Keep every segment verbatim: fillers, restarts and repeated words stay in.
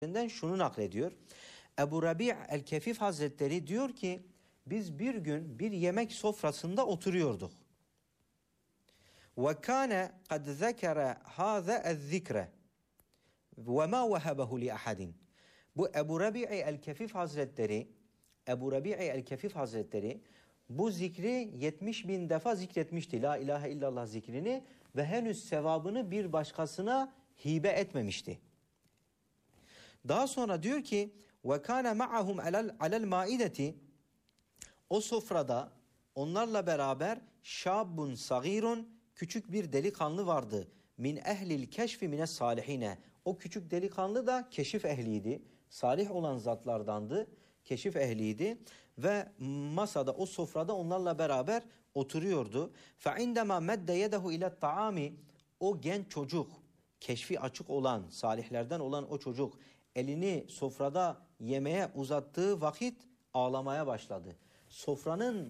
şunu naklediyor. Ebu Rabi' el-Kefif Hazretleri diyor ki biz bir gün bir yemek sofrasında oturuyorduk. Ve kâne kad zekere hâze ez-zikre ve mâ vehebehu li ahadin. Bu Ebu Rabi' el-Kefif Hazretleri Ebu Rabi' el-Kefif Hazretleri bu zikri yetmiş bin defa zikretmişti. La ilahe illallah zikrini ve henüz sevabını bir başkasına hibe etmemişti. Daha sonra diyor ki ve kana ma'ahum alel alel maideti, o sofrada onlarla beraber şabun sagirun, küçük bir delikanlı vardı. Min ehlil keşfi mine salihine, o küçük delikanlı da keşif ehliydi. Salih olan zatlardandı. Keşif ehliydi ve masada, o sofrada onlarla beraber oturuyordu. Fe indema medde yedehu ile taami, o genç çocuk, keşfi açık olan, salihlerden olan o çocuk elini sofrada yemeğe uzattığı vakit ağlamaya başladı. Sofranın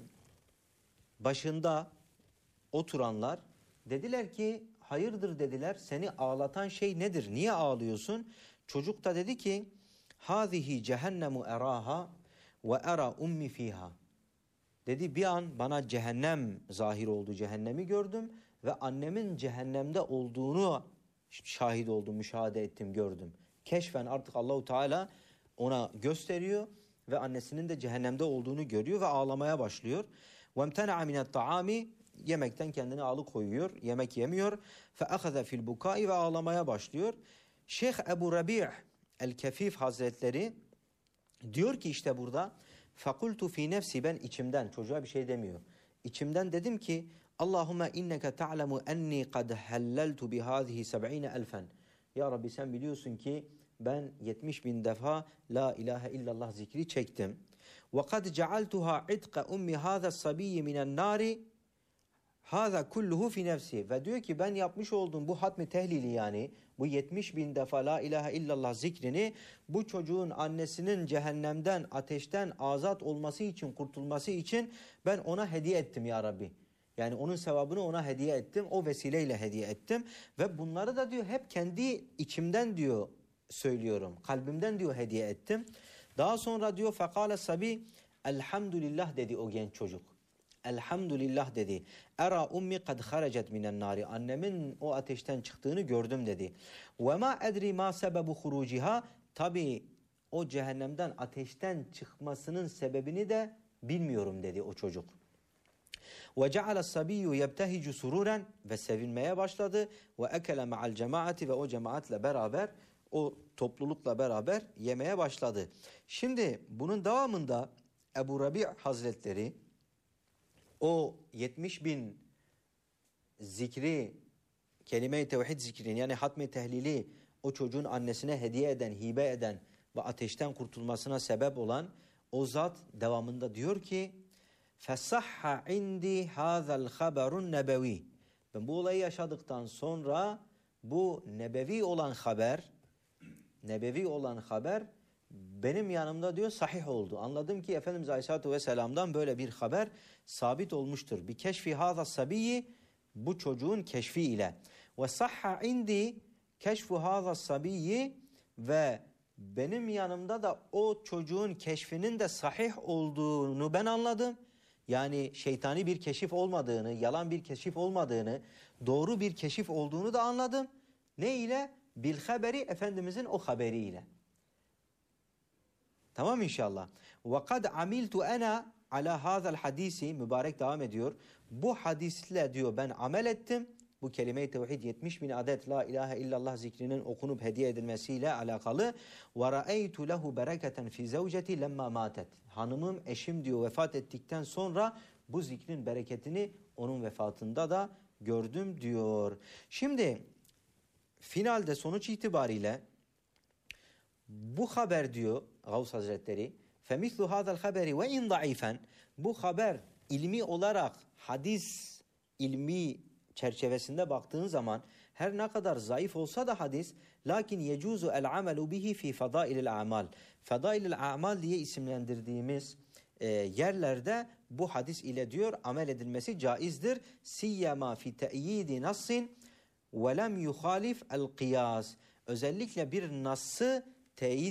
başında oturanlar dediler ki hayırdır dediler, seni ağlatan şey nedir, niye ağlıyorsun? Çocuk da dedi ki hâzihi cehennemu eraha ve era ummi fiha. Dedi bir an bana cehennem zahir oldu, cehennemi gördüm ve annemin cehennemde olduğunu şahit oldum, müşahede ettim, gördüm. Keşfen artık Allahu Teala ona gösteriyor ve annesinin de cehennemde olduğunu görüyor ve ağlamaya başlıyor. وَمْتَنَعَ مِنَ الطَّعَامِ, yemekten kendini alıkoyuyor, yemek yemiyor. فَأَخَذَ فِي الْبُكَاءِ, ve ağlamaya başlıyor. Şeyh Ebu Rabi' el-Kefif Hazretleri diyor ki işte burada فَقُلْتُ فِي nefsi, ben içimden, çocuğa bir şey demiyor. İçimden dedim ki Allahümme inneke ta'lemu enni kad helleltu bihâzihi seb'ine elfen. Ya Rabbi sen biliyorsun ki ben yetmiş bin defa la ilahe illallah zikri çektim. Ve kad cealtuha itqa ummi hâzâ sabiyyi minen nâri hâzâ kulluhu fi nefsi. Ve diyor ki ben yapmış olduğum bu hatmi tehlili, yani bu yetmiş bin defa la ilahe illallah zikrini bu çocuğun annesinin cehennemden, ateşten azat olması için, kurtulması için ben ona hediye ettim ya Rabbi. Yani onun sevabını ona hediye ettim. O vesileyle hediye ettim. Ve bunları da diyor hep kendi içimden diyor söylüyorum. Kalbimden diyor hediye ettim. Daha sonra diyor fekale sabi elhamdülillah dedi o genç çocuk. Elhamdülillah dedi. Era ummi kad harecet minen nari. Annemin o ateşten çıktığını gördüm dedi. Ve ma edri ma sebebu huruciha. Tabi o cehennemden, ateşten çıkmasının sebebini de bilmiyorum dedi o çocuk. Ve ceale sabiyyu yebtehicu sururen, ve sevinmeye başladı. Ve ekele ma'al cemaati, ve o cemaatle beraber, o toplulukla beraber yemeye başladı. Şimdi bunun devamında Ebu Rabi' Hazretleri o yetmiş bin zikri, kelime-i tevhid zikrini, yani hatmi tehlili o çocuğun annesine hediye eden, hibe eden ve ateşten kurtulmasına sebep olan o zat devamında diyor ki فَسَحَّ عِنْدِي هَذَا الْخَبَرُ النَّبَوِي. Ben bu olayı yaşadıktan sonra bu nebevi olan haber, nebevi olan haber benim yanımda diyor sahih oldu. Anladım ki Efendimiz Aleyhisselatü Vesselam'dan böyle bir haber sabit olmuştur. Bir keşfi hâzâ sabiyyi, bu çocuğun keşfi ile. Ve sahha indi keşfu hâzâ sabiyyi, ve benim yanımda da o çocuğun keşfinin de sahih olduğunu ben anladım. Yani şeytani bir keşif olmadığını, yalan bir keşif olmadığını, doğru bir keşif olduğunu da anladım. Ne ile? Bil haberi, Efendimizin o haberiyle. Tamam inşallah. Ve kad amiltu ana ala hazal hadisi, mübarek devam ediyor. Bu hadisle diyor ben amel ettim. Bu kelime-i tevhid yetmiş bin adet la ilahe illallah zikrinin okunup hediye edilmesiyle alakalı. Ve ra'eytu lehu bereketen fi zevceti lemma matet. Hanımım, eşim diyor vefat ettikten sonra bu zikrin bereketini onun vefatında da gördüm diyor. Şimdi finalde, sonuç itibariyle bu haber diyor Gavs Hazretleri فَمِثْلُ هَذَا الْخَبَرِ وَاِنْ ضَعِيفًا, bu haber ilmi olarak hadis ilmi çerçevesinde baktığın zaman her ne kadar zayıf olsa da hadis, lakin yecuzu el amelu bihi fi fadailil amal. Fadailil amal diye isimlendirdiğimiz e, yerlerde bu hadis ile diyor amel edilmesi caizdir. Siyyama fi te'yidi nassin ve lem yuhalif el kıyas. Özellikle bir nassı teyit